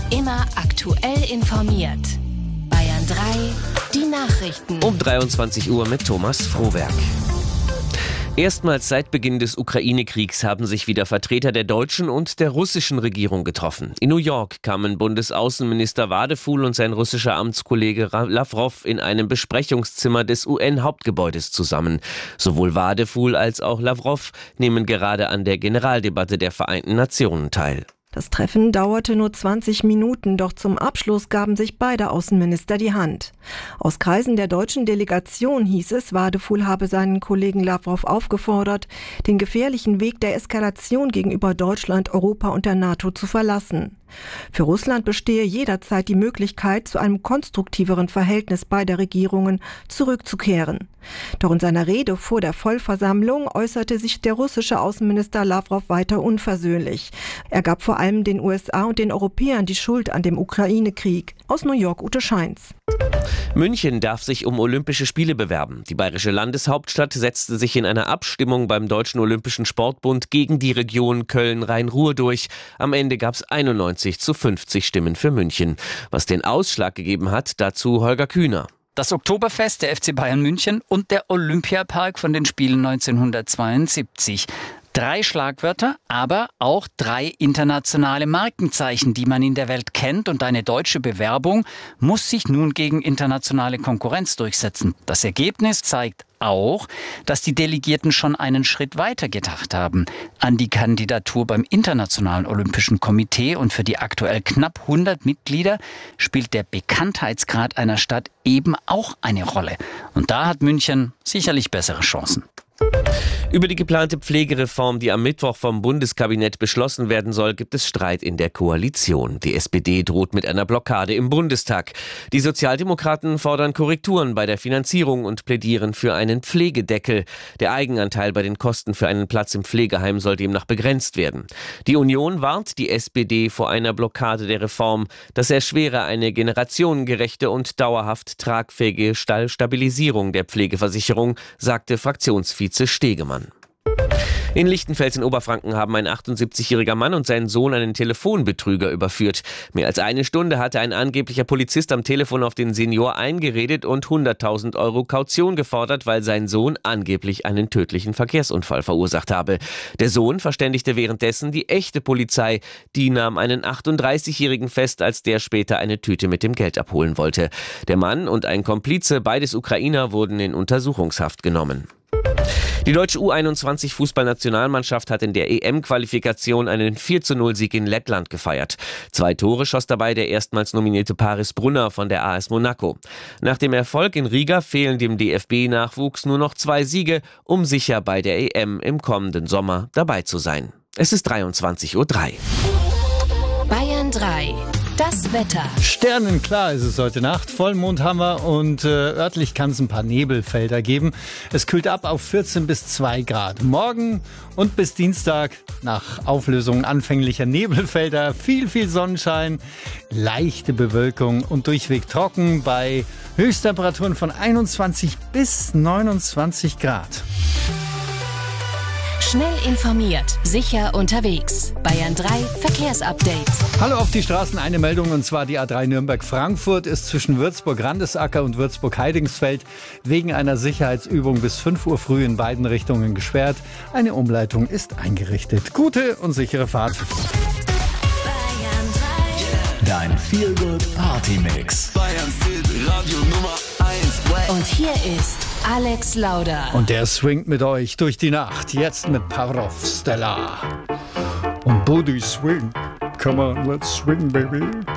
Immer aktuell informiert. Bayern 3, die Nachrichten. Um 23 Uhr mit Thomas Frohwerk. Erstmals seit Beginn des Ukraine-Kriegs haben sich wieder Vertreter der deutschen und der russischen Regierung getroffen. In New York kamen Bundesaußenminister Wadefuhl und sein russischer Amtskollege Lawrow in einem Besprechungszimmer des UN-Hauptgebäudes zusammen. Sowohl Wadefuhl als auch Lawrow nehmen gerade an der Generaldebatte der Vereinten Nationen teil. Das Treffen dauerte nur 20 Minuten, doch zum Abschluss gaben sich beide Außenminister die Hand. Aus Kreisen der deutschen Delegation hieß es, Wadefuhl habe seinen Kollegen Lawrow aufgefordert, den gefährlichen Weg der Eskalation gegenüber Deutschland, Europa und der NATO zu verlassen. Für Russland bestehe jederzeit die Möglichkeit, zu einem konstruktiveren Verhältnis beider Regierungen zurückzukehren. Doch in seiner Rede vor der Vollversammlung äußerte sich der russische Außenminister Lawrow weiter unversöhnlich. Er gab vor allem den USA und den Europäern die Schuld an dem Ukraine-Krieg. Aus New York, Ute Scheins. München darf sich um Olympische Spiele bewerben. Die bayerische Landeshauptstadt setzte sich in einer Abstimmung beim Deutschen Olympischen Sportbund gegen die Region Köln-Rhein-Ruhr durch. Am Ende gab es 91:50 Stimmen für München. Was den Ausschlag gegeben hat, dazu Holger Kühner. Das Oktoberfest, der FC Bayern München und der Olympiapark von den Spielen 1972. 3 Schlagwörter, aber auch 3 internationale Markenzeichen, die man in der Welt kennt. Und eine deutsche Bewerbung muss sich nun gegen internationale Konkurrenz durchsetzen. Das Ergebnis zeigt auch, dass die Delegierten schon einen Schritt weiter gedacht haben an die Kandidatur beim Internationalen Olympischen Komitee. Und für die aktuell knapp 100 Mitglieder spielt der Bekanntheitsgrad einer Stadt eben auch eine Rolle. Und da hat München sicherlich bessere Chancen. Über die geplante Pflegereform, die am Mittwoch vom Bundeskabinett beschlossen werden soll, gibt es Streit in der Koalition. Die SPD droht mit einer Blockade im Bundestag. Die Sozialdemokraten fordern Korrekturen bei der Finanzierung und plädieren für einen Pflegedeckel. Der Eigenanteil bei den Kosten für einen Platz im Pflegeheim soll demnach begrenzt werden. Die Union warnt die SPD vor einer Blockade der Reform. Das erschwere eine generationengerechte und dauerhaft tragfähige Stabilisierung der Pflegeversicherung, sagte Fraktionsvize Stegemann. In Lichtenfels in Oberfranken haben ein 78-jähriger Mann und sein Sohn einen Telefonbetrüger überführt. Mehr als eine Stunde hatte ein angeblicher Polizist am Telefon auf den Senior eingeredet und 100.000 € Kaution gefordert, weil sein Sohn angeblich einen tödlichen Verkehrsunfall verursacht habe. Der Sohn verständigte währenddessen die echte Polizei. Die nahm einen 38-jährigen fest, als der später eine Tüte mit dem Geld abholen wollte. Der Mann und ein Komplize, beides Ukrainer, wurden in Untersuchungshaft genommen. Die deutsche U21-Fußballnationalmannschaft hat in der EM-Qualifikation einen 4:0-Sieg in Lettland gefeiert. 2 Tore schoss dabei der erstmals nominierte Paris Brunner von der AS Monaco. Nach dem Erfolg in Riga fehlen dem DFB-Nachwuchs nur noch 2 Siege, um sicher bei der EM im kommenden Sommer dabei zu sein. Es ist 23:03 Uhr. Bayern 3. Das Wetter. Sternenklar ist es heute Nacht. Vollmond haben wir und örtlich kann es ein paar Nebelfelder geben. Es kühlt ab auf 14 bis 2 Grad. Morgen und bis Dienstag nach Auflösung anfänglicher Nebelfelder viel Sonnenschein, leichte Bewölkung und durchweg trocken bei Höchsttemperaturen von 21 bis 29 Grad. Schnell informiert, sicher unterwegs. Bayern 3 Verkehrsupdate. Hallo auf die Straßen, eine Meldung und zwar die A3 Nürnberg-Frankfurt ist zwischen Würzburg-Randesacker und Würzburg-Heidingsfeld wegen einer Sicherheitsübung bis 5 Uhr früh in beiden Richtungen gesperrt. Eine Umleitung ist eingerichtet. Gute und sichere Fahrt. Dein Feel-Good-Party-Mix. Bayern City Radio Nummer 1. Und hier ist Alex Lauder. Und der swingt mit euch durch die Nacht. Jetzt mit Power of Stella. Und Booty Swing. Come on, let's swing, baby.